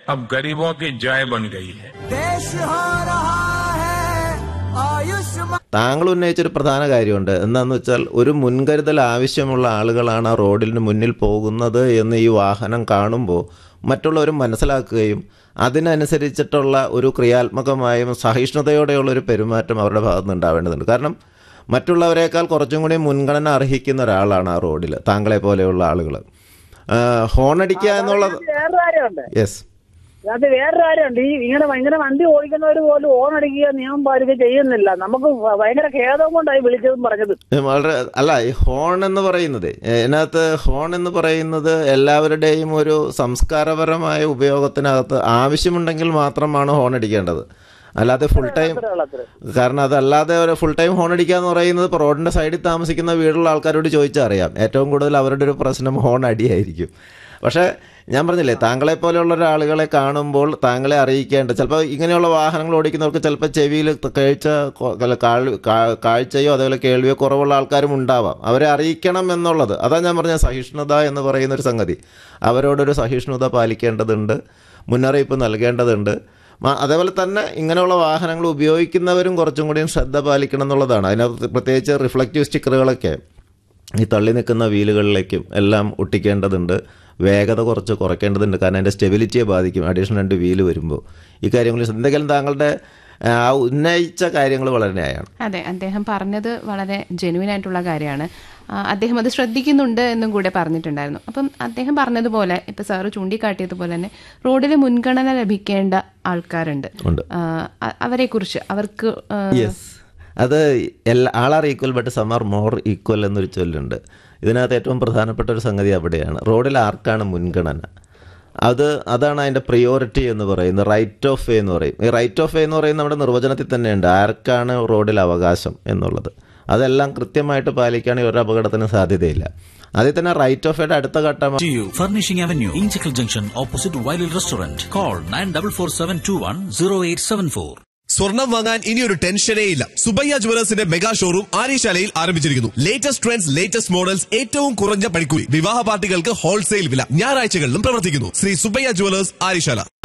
अब गरीबों की जय बन गई है. താങ്കൾ ഉന്നയിച്ചൊരു പ്രധാന കാര്യമുണ്ട്. എന്താണെന്ന് വെച്ചാൽ ഒരു മുൻകരുതൽ ആവശ്യമുള്ള ആളുകളാണ് ആ റോഡിന് മുന്നിൽ പോകുന്നത് എന്ന് ഈ വാഹനം കാണുമ്പോൾ മറ്റുള്ളവരും മനസ്സിലാക്കുകയും അതിനനുസരിച്ചിട്ടുള്ള ഒരു ക്രിയാത്മകമായും സഹിഷ്ണുതയോടെയുള്ള ഒരു പെരുമാറ്റം അവരുടെ ഭാഗത്ത് ഉണ്ടാവേണ്ടതുണ്ട്. കാരണം മറ്റുള്ളവരെക്കാൾ കുറച്ചും കൂടി മുൻഗണന അർഹിക്കുന്ന ഒരാളാണ് ആ റോഡിൽ താങ്കളെ പോലെയുള്ള ആളുകൾ. ഹോണടിക്കുക എന്നുള്ളത് യെസ്, അത് വേറൊരു കാര്യമുണ്ട്. ഇങ്ങനെ വണ്ടി ഓടിക്കുന്നവർ പോലും ഓണടിക്കുക നിയമം പാലിക്കുക ചെയ്യുന്നില്ല. നമുക്ക് ഭയങ്കര ഖേദം കൊണ്ടായി വിളിച്ചതും പറഞ്ഞത്. വളരെ അല്ല, ഈ ഹോൺ എന്ന് പറയുന്നത് ഇതിനകത്ത് ഹോൺ എന്ന് പറയുന്നത് എല്ലാവരുടെയും ഒരു സംസ്കാരപരമായ ഉപയോഗത്തിനകത്ത് ആവശ്യമുണ്ടെങ്കിൽ മാത്രമാണ് ഹോൺ അടിക്കേണ്ടത്. അല്ലാതെ ഫുൾ ടൈം, കാരണം അതല്ലാതെ ഒരു ഫുൾ ടൈം ഹോൺ അടിക്കുക എന്ന് പറയുന്നത് ഇപ്പോൾ റോഡിൻ്റെ സൈഡിൽ താമസിക്കുന്ന വീടുള്ള ആൾക്കാരോട് ചോദിച്ചാൽ അറിയാം, ഏറ്റവും കൂടുതൽ അവരുടെ ഒരു പ്രശ്നം ഹോൺ അടിയായിരിക്കും. പക്ഷേ ഞാൻ പറഞ്ഞില്ലേ, താങ്കളെ പോലെയുള്ള ഒരാളുകളെ കാണുമ്പോൾ താങ്കളെ അറിയിക്കേണ്ട, ചിലപ്പോൾ ഇങ്ങനെയുള്ള വാഹനങ്ങൾ ഓടിക്കുന്നവർക്ക് ചിലപ്പോൾ ചെവിയിൽ കാഴ്ചയോ അതേപോലെ കേൾവിയോ കുറവുള്ള ആൾക്കാരും ഉണ്ടാവാം. അവരെ അറിയിക്കണം എന്നുള്ളത്, അതാണ് ഞാൻ പറഞ്ഞ സഹിഷ്ണുത എന്ന് പറയുന്നൊരു സംഗതി. അവരോടൊരു സഹിഷ്ണുത പാലിക്കേണ്ടതുണ്ട്, മുന്നറിയിപ്പ് നൽകേണ്ടതുണ്ട്. അതേപോലെ തന്നെ ഇങ്ങനെയുള്ള വാഹനങ്ങൾ ഉപയോഗിക്കുന്നവരും കുറച്ചും കൂടിയും ശ്രദ്ധ പാലിക്കണം എന്നുള്ളതാണ്. അതിനകത്ത് പ്രത്യേകിച്ച് റിഫ്ലക്റ്റീവ് സ്റ്റിക്കറുകളൊക്കെ ഈ തള്ളി നിൽക്കുന്ന വീലുകളിലേക്കും എല്ലാം ഒട്ടിക്കേണ്ടതുണ്ട്. വേഗത കുറച്ച് കുറയ്ക്കേണ്ടതുണ്ട്, കാരണം അതിൻ്റെ സ്റ്റെബിലിറ്റിയെ ബാധിക്കും അഡീഷണൽ 2 വീല് വരുമ്പോൾ. ഈ കാര്യങ്ങളിൽ എന്തെങ്കിലും താങ്കളുടെ ഉന്നയിച്ച കാര്യങ്ങൾ വളരെ ന്യായമാണ്. അതെ, അദ്ദേഹം പറഞ്ഞത് വളരെ ജെന്യുവൻ ആയിട്ടുള്ള കാര്യമാണ്. അദ്ദേഹം അത് ശ്രദ്ധിക്കുന്നുണ്ട് എന്നും കൂടെ പറഞ്ഞിട്ടുണ്ടായിരുന്നു. അപ്പം അദ്ദേഹം പറഞ്ഞതുപോലെ ഇപ്പം സാറ് ചൂണ്ടിക്കാട്ടിയതുപോലെ തന്നെ റോഡിൽ മുൻഗണന ലഭിക്കേണ്ട ആൾക്കാരുണ്ട്. അവരെക്കുറിച്ച് അവർക്ക് അത് ആൾ R equal but some are more equal എന്നൊരു ചൊല്ലുണ്ട്. ഇതിനകത്ത് ഏറ്റവും പ്രധാനപ്പെട്ട ഒരു സംഗതി അവിടെയാണ്. റോഡിൽ ആർക്കാണ് മുൻഗണന, അതാണ് അതിൻ്റെ പ്രിയോറിറ്റി എന്ന് പറയുന്നത്. റൈറ്റ് ഓഫ് വേ എന്ന് പറയും. ഈ റൈറ്റ് ഓഫ് വേ എന്ന് പറയുന്നത് നമ്മുടെ നിർവചനത്തിൽ തന്നെയുണ്ട്, ആർക്കാണ് റോഡിൽ അവകാശം എന്നുള്ളത്. അതെല്ലാം കൃത്യമായിട്ട് പാലിക്കുകയാണെങ്കിൽ ഒരു അപകടത്തിന് സാധ്യതയില്ല. അതിൽ തന്നെ റൈറ്റ് ഓഫ് വേയുടെ അടുത്ത ഘട്ടം furnishing avenue, Inchakkal junction, opposite വൈലിൽ restaurant. Call 9447210874. സ്വർണം വാങ്ങാൻ ഇനിയൊരു ടെൻഷനേ ഇല്ല. സുബയ്യ ജുവലേഴ്സിന്റെ മെഗാ ഷോറൂം ആര്യശാലയിൽ ആരംഭിച്ചിരിക്കുന്നു. ലേറ്റസ്റ്റ് ട്രെൻഡ്സ്, ലേറ്റസ്റ്റ് മോഡൽസ്, ഏറ്റവും കുറഞ്ഞ പണിക്കൂലി, വിവാഹ പാർട്ടികൾക്ക് ഹോൾസെയിൽ വില. ഞായറാഴ്ചകളിലും പ്രവർത്തിക്കുന്നു. ശ്രീ സുബയ്യ ജുവലേഴ്സ്, ആര്യശാല.